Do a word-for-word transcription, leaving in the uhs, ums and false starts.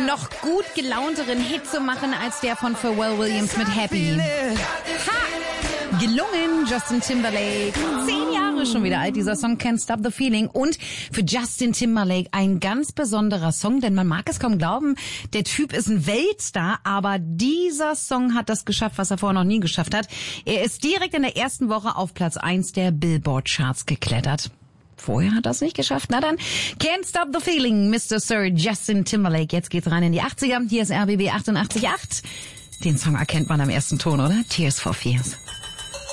noch gut gelaunteren Hit zu machen als der von Pharrell Williams mit Happy. Ha! Gelungen, Justin Timberlake. Zehn Jahre schon wieder alt, dieser Song Can't Stop the Feeling. Und für Justin Timberlake ein ganz besonderer Song, denn man mag es kaum glauben, der Typ ist ein Weltstar, aber dieser Song hat das geschafft, was er vorher noch nie geschafft hat. Er ist direkt in der ersten Woche auf Platz eins der Billboard-Charts geklettert. Vorher hat er es nicht geschafft. Na dann, Can't Stop the Feeling, Mister Sir Justin Timberlake. Jetzt geht's rein in die achtziger. Hier ist R B B achtundachtzig Komma acht. Den Song erkennt man am ersten Ton, oder? Tears for Fears.